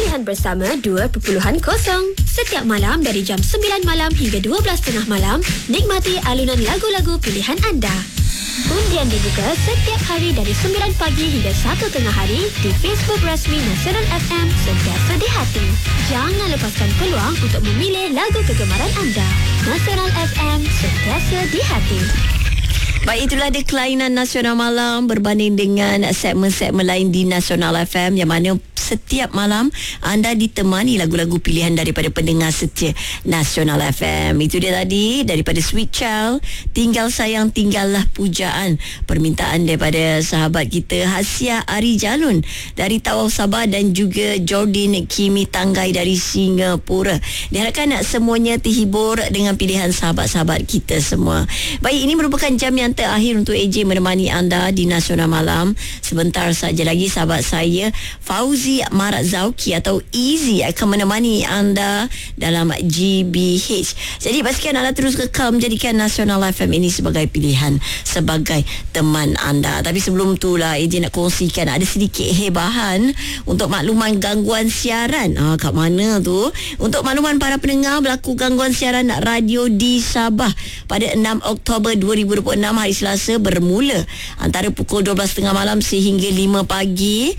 Pilihan Bersama 2.0. Setiap malam dari jam 9 malam hingga 12.30 malam, nikmati alunan lagu-lagu pilihan anda. Undian dibuka setiap hari dari 9 pagi hingga 1 tengah hari di Facebook rasmi Nasional FM Sentiasa di Hati. Jangan lepaskan peluang untuk memilih lagu kegemaran anda. Nasional FM Sentiasa di Hati. Baik, itulah dia kelainan Nasional Malam berbanding dengan segmen-segmen lain di Nasional FM yang mana setiap malam anda ditemani lagu-lagu pilihan daripada pendengar setia Nasional FM. Itu dia tadi daripada Sweet Child, Tinggal Sayang Tinggallah Pujaan, permintaan daripada sahabat kita Hasia Ari Jalun dari Tawau Sabah dan juga Jordin Kimi Tanggai dari Singapura. Diharapkan semuanya terhibur dengan pilihan sahabat-sahabat kita semua. Baik, ini merupakan jam yang terakhir untuk AJ menemani anda di Nasional Malam. Sebentar saja lagi sahabat saya Fauzi Marat Zauki atau Easy akan menemani anda dalam GBH. Jadi pastikan anda terus kekal menjadikan Nasional FM ini sebagai pilihan, sebagai teman anda. Tapi sebelum tu lah AJ nak kongsikan ada sedikit hebahan untuk makluman gangguan siaran. Kat mana tu? Untuk makluman para pendengar, berlaku gangguan siaran radio di Sabah pada 6 Oktober 2026 hari Selasa bermula antara pukul 12.30 malam sehingga 5 pagi.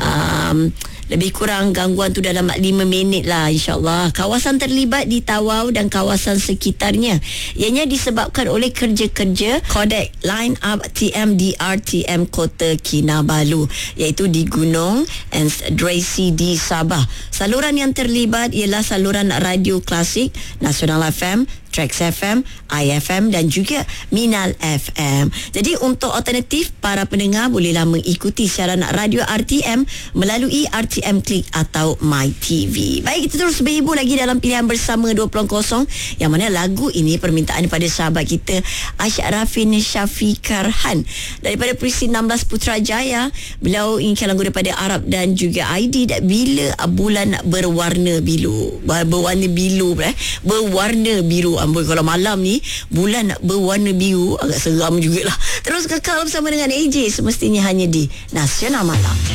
Lebih kurang gangguan tu dalam 5 minit lah, insyaAllah. Kawasan terlibat di Tawau dan kawasan sekitarnya. Ianya disebabkan oleh kerja-kerja kodek line up TMDRTM Kota Kinabalu, iaitu di Gunung and Dracy di Sabah. Saluran yang terlibat ialah saluran radio klasik, Nasional FM, Trax FM, IFM dan juga Minal FM. Jadi untuk alternatif, para pendengar bolehlah mengikuti siaran radio RTM melalui RTM Klik atau MyTV. Baik, kita terus berhibur lagi dalam Pilihan Bersama 2.0 yang mana lagu ini permintaan daripada sahabat kita Ashrafin Syafikarhan daripada Perisi 16 Putrajaya. Beliau inginkan lagu daripada Arab dan juga ID Bila Bulan Berwarna Biru. Berwarna biru. Amboi, kalau malam ni bulan berwarna biru agak seram jugalah. Terus kekal bersama dengan AJ semestinya hanya di Nasional Malam.